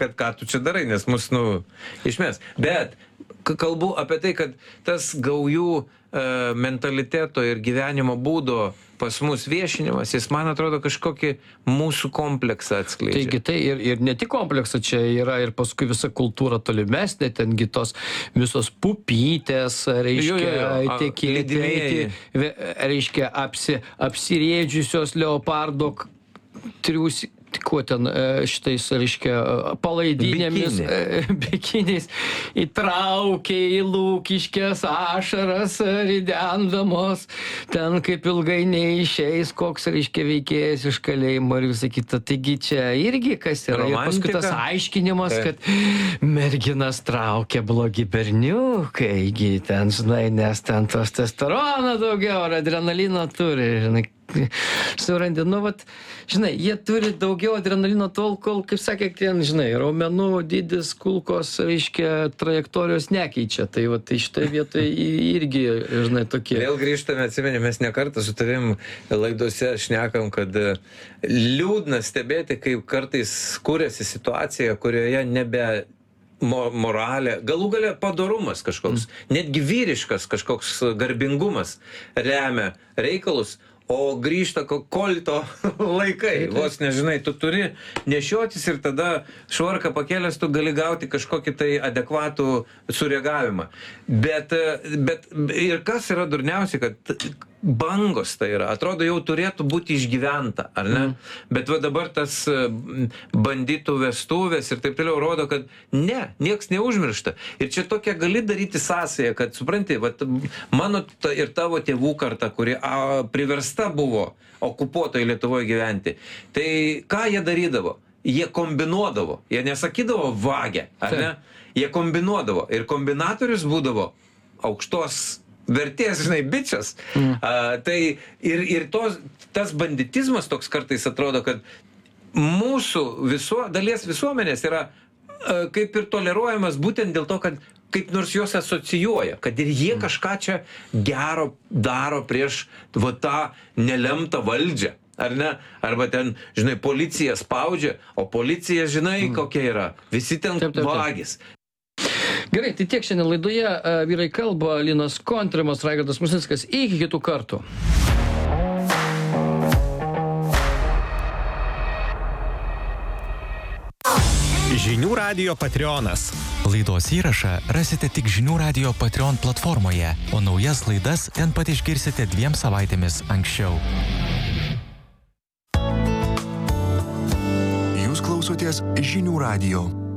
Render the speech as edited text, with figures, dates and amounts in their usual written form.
kad ką tu čia darai, nes mus, išmes. Bet kalbu apie tai, kad tas gaujų mentaliteto ir gyvenimo būdo pas mus viešinimas, jis, man atrodo, kažkokį mūsų kompleksą atskleidžia. Taigi tai ir ne tik kompleksą, čia yra ir paskui visa kultūra tolimesnė, tengi tos visos pupytės, reiškia, tekėti, reiškia, apsirėdžiusios leopardo triusi, kuo ten šitais, reiškia, palaidinėmis, bikiniais, įtraukė į Lukiškės ašaras ridendamos, ten kaip ilgai neišeis, koks, reiškia, veikėjas iš kalėjimo ir visą kitą. Taigi čia irgi kas yra. Ir paskui tas aiškinimas, kad merginas traukia blogi berniukai, ten, žinai, nes ten tos testosterono daugiau ar adrenalino turi, žinai. Surandi, žinai, jie turi daugiau adrenalino tol, kol, kaip sakė, ten, žinai, raumenų dydis, kulkos, reiškia, trajektorijos nekeičia. Tai šitoje vietoje irgi, žinai, tokie. Vėl grįžtame, atsimeni, mes nekartą su tavim laidose šnekam, kad liūdna stebėti, kaip kartais kūrėsi situacija, kurioje nebe moralė, galų gale padorumas kažkoks, netgi vyriškas kažkoks garbingumas remia reikalus, o grįžta kolto laikai. Vos nežinai, tu turi nešiotis ir tada švarką pakėlęs tu gali gauti kažkokį tai adekvatų sureagavimą. Bet ir kas yra durniausia, kad bangos tai yra. Atrodo, jau turėtų būti išgyventa, ar ne? Bet dabar tas banditų vestuvės ir taip toliau rodo, kad nieks neužmiršta. Ir čia tokia gali daryti sąsają, kad, supranti, mano ir tavo tėvų karta, kuri priversta buvo okupuotoje Lietuvoje gyventi, tai ką jie darydavo? Jie kombinuodavo. Jie nesakydavo vagę, ar ne? Jie kombinuodavo. Ir kombinatorius būdavo aukštos vertės, žinai, bičias. Tai ir tas banditizmas toks kartais atrodo, kad mūsų dalies visuomenės yra kaip ir toleruojamas būtent dėl to, kad kaip nors juos asocijuoja, kad ir jie kažką čia gero daro prieš tą nelemtą valdžią. Ar ne? Arba ten, žinai, policija spaudžia, o policija, žinai, kokia yra. Visi ten vagis. Gerai, tai tiek šiandien laidoje. Vyrai kalba, Linas Kontrimas, Raigardas Musnickas. Iki kitų kartų. Žinių radijo Patreonas. Laidos įrašą rasite tik Žinių radijo Patreon platformoje, o naujas laidas ten pat išgirsite 2 savaitėmis anksčiau. Jūs klausotės Žinių radijo.